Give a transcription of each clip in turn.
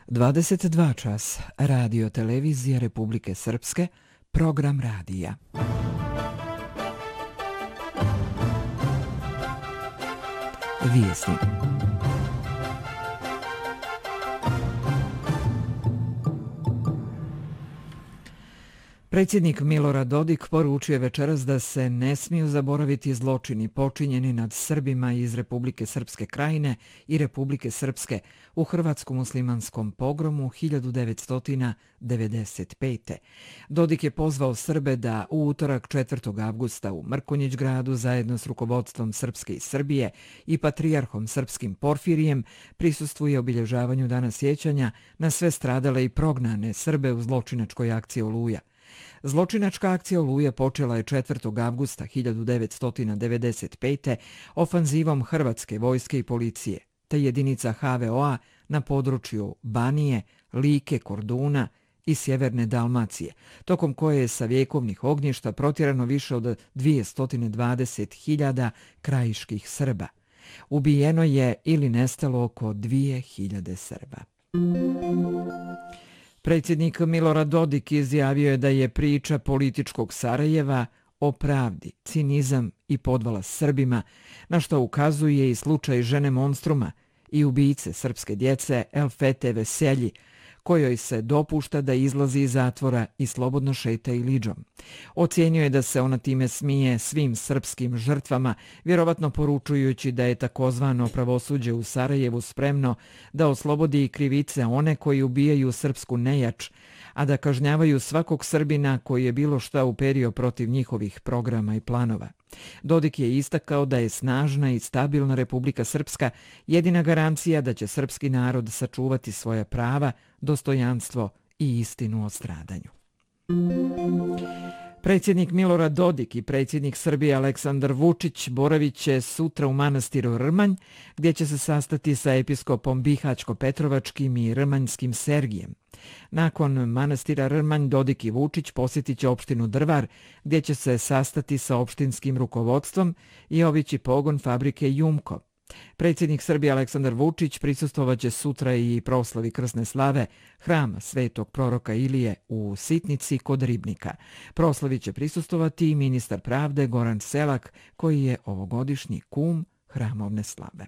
22 čas, radio televizija Republike Srpske, program radija. Vjesnik. Predsjednik Milorad Dodik poručio večeras da se ne smiju zaboraviti zločini počinjeni nad Srbima iz Republike Srpske krajine i Republike Srpske u hrvatsko-muslimanskom pogromu 1995. Dodik je pozvao Srbe da u utorak 4. avgusta u Mrkonjić gradu zajedno s rukovodstvom Srpske i Srbije i patrijarhom srpskim Porfirijem prisustvuje obilježavanju dana sjećanja na sve stradale i prognane Srbe u zločinačkoj akciji Oluja. Zločinačka akcija Oluja počela je 4. avgusta 1995. ofanzivom Hrvatske vojske i policije, te jedinica HVO-a na području Banije, Like, Korduna i sjeverne Dalmacije, tokom koje je sa vjekovnih ognjišta protjerano više od 220.000 krajiških Srba. Ubijeno je ili nestalo oko 2.000 Srba. Predsjednik Milorad Dodik izjavio je da je priča političkog Sarajeva o pravdi, cinizam i podvala Srbima, na što ukazuje i slučaj žene monstruma i ubijice srpske djece Elfete Veselji, kojoj se dopušta da izlazi iz zatvora i slobodno šeta Iliđom. Ocijenio je da se ona time smije svim srpskim žrtvama, vjerovatno poručujući da je takozvano pravosuđe u Sarajevu spremno da oslobodi i krivice one koji ubijaju srpsku nejač, a da kažnjavaju svakog Srbina koji je bilo šta uperio protiv njihovih programa i planova. Dodik je istakao da je snažna i stabilna Republika Srpska jedina garancija da će srpski narod sačuvati svoja prava, dostojanstvo i istinu o stradanju. Predsjednik Milorad Dodik i predsjednik Srbije Aleksandar Vučić boravit će sutra u manastiru Rmanj, gdje će se sastati sa episkopom Bihaćko-Petrovačkim i Rmanjskim Sergijem. Nakon manastira Rmanj, Dodik i Vučić posjetit će opštinu Drvar, gdje će se sastati sa opštinskim rukovodstvom i obići pogon fabrike Jumko. Predsjednik Srbije Aleksandar Vučić prisustvovaće sutra i proslavi krsne slave hrama svetog proroka Ilije u Sitnici kod Ribnika. Proslavi će prisustvovati i ministar pravde Goran Selak, koji je ovogodišnji kum hramovne slave.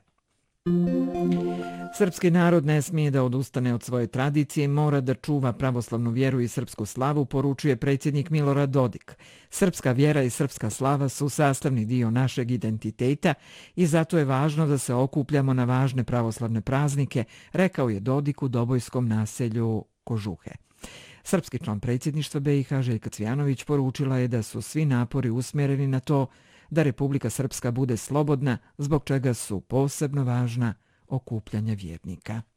Srpski narod ne smije da odustane od svoje tradicije, mora da čuva pravoslavnu vjeru i srpsku slavu, poručuje predsjednik Milorad Dodik. Srpska vjera i srpska slava su sastavni dio našeg identiteta i zato je važno da se okupljamo na važne pravoslavne praznike, rekao je Dodik u Dobojskom naselju Kožuhe. Srpski član predsjedništva BiH Željka Cvijanović poručila je da su svi napori usmjereni na to da Republika Srpska bude slobodna, zbog čega su posebno važna okupljanja vjernika.